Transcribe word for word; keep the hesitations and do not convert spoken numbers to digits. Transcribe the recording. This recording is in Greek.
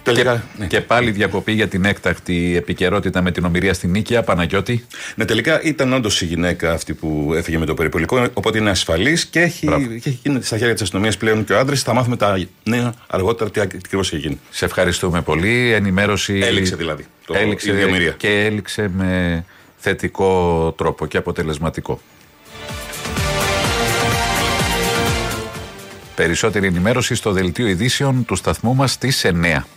Τελικά, και, ναι. και πάλι διακοπή για την έκτακτη επικαιρότητα με την ομηρία στην Νίκαια. Παναγιώτη. Ναι, τελικά ήταν όντως η γυναίκα αυτή που έφυγε με το περιπολικό, οπότε είναι ασφαλής και έχει, και έχει γίνει στα χέρια της αστυνομίας πλέον και ο άντρας. Θα μάθουμε τα νέα αργότερα τι ακριβώς έχει γίνει. Σε ευχαριστούμε πολύ. Ενημέρωση. Έληξε δηλαδή. Το, έληξε η ομηρία. Και έληξε με θετικό τρόπο και αποτελεσματικό. Περισσότερη ενημέρωση στο δελτίο ειδήσεων του σταθμού μας στις εννιά.